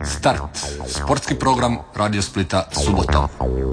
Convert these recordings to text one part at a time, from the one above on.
Start. Sportski program Radio Splita subotom.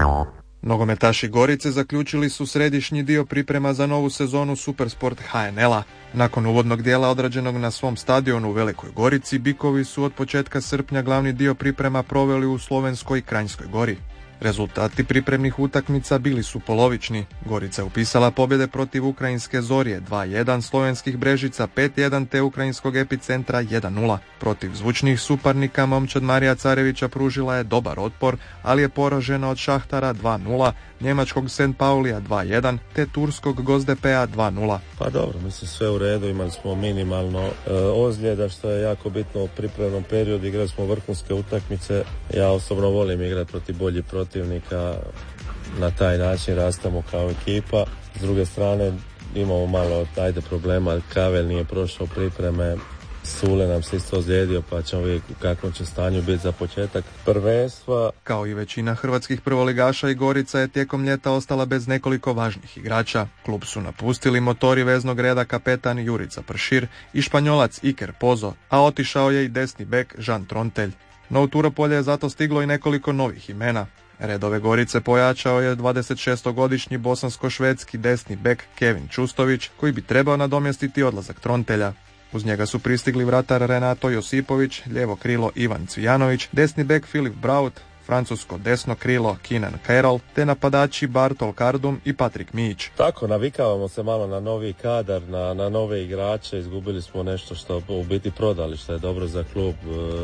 Nogometaši Gorice zaključili su središnji dio priprema za novu sezonu Supersport HNL-a. Nakon uvodnog dijela odrađenog na svom stadionu u Velikoj Gorici, bikovi su od početka srpnja glavni dio priprema proveli u Slovenskoj Kranjskoj Gori. Rezultati pripremnih utakmica bili su polovični. Gorica je upisala pobjede protiv ukrajinske Zorje 2-1, slovenskih Brežica 5-1 te ukrajinskog Epicentra 1-0. Protiv zvučnih suparnika momčad Marija Carevića pružila je dobar otpor, ali je poražena od Šahtara 2-0, njemačkog St. Paulija 2-1 te turskog Gozdepea 2-0. Pa dobro, mislim sve u redu, imali smo minimalno ozljeda što je jako bitno u pripremnom periodu, igrali smo vrhunske utakmice. Ja osobno volim igrati protiv boljih protivnika, na taj način rastemo kao ekipa. S druge strane imamo malo problema, Kavel nije prošao pripreme, Sule nam se isto ozlijedio, pa ćemo vidjeti u kakvom će stanju biti za početak prvenstva. Kao i većina hrvatskih prvoligaša, i Gorica je tijekom ljeta ostala bez nekoliko važnih igrača. Klub su napustili motori veznog reda kapetan Jurica Pršir i Španjolac Iker Pozo, a otišao je i desni bek Žan Trontelj. No u Turopolje je zato stiglo i nekoliko novih imena. Redove Gorice pojačao je 26-godišnji bosansko-švedski desni bek Kevin Čustović, koji bi trebao nadomjestiti odlazak Trontelja. Uz njega su pristigli vratar Renato Josipović, lijevo krilo Ivan Cvijanović, desni bek Filip Braut, francusko desno krilo Keenan Carroll, te napadači Bartol Kardum i Patrik Mijić. Tako, navikavamo se malo na novi kadar, na nove igrače, izgubili smo nešto što u biti prodali, što je dobro za klub,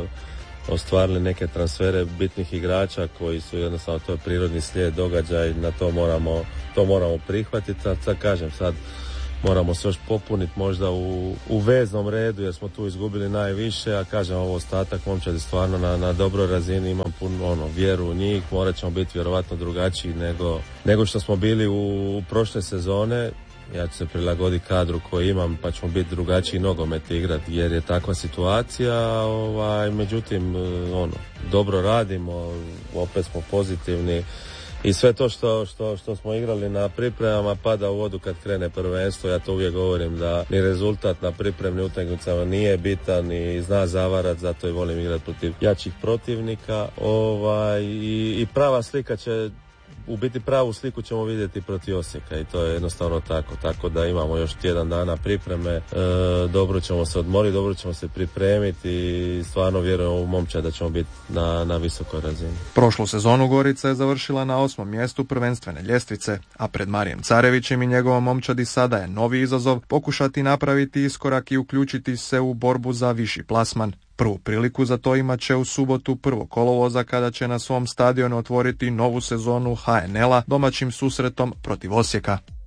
ostvarili neke transfere bitnih igrača koji su jednostavno, to je prirodni slijed događaj, na to moramo prihvatiti, sad moramo se još popuniti možda u veznom redu jer smo tu izgubili najviše, a kažem ovo ostatak momčadi stvarno na dobroj razini, imam puno vjeru u njih, morat ćemo biti vjerovatno drugačiji nego što smo bili u prošle sezone. Ja ću se prilagoditi kadru koji imam pa ćemo biti drugačiji nogomet igrati jer je takva situacija, međutim dobro radimo, opet smo pozitivni. I sve to što smo igrali na pripremama pada u vodu kad krene prvenstvo. Ja to uvijek govorim da ni rezultat na pripremnim utakmicama nije bitan i zna zavarat, zato i volim igrati protiv jačih protivnika. I prava slika će, u biti pravu sliku ćemo vidjeti protiv Osijeka i to je jednostavno tako da imamo još tjedan dana pripreme, dobro ćemo se odmoriti, dobro ćemo se pripremiti i stvarno vjerujem u momčad da ćemo biti na visokoj razini. Prošlu sezonu Gorica je završila na 8. mjestu prvenstvene ljestvice, a pred Marijem Carevićem i njegovom momčadi sada je novi izazov pokušati napraviti iskorak i uključiti se u borbu za viši plasman. Prvu priliku za to imat će u subotu 1. kolovoza kada će na svom stadionu otvoriti novu sezonu HNL-a domaćim susretom protiv Osijeka.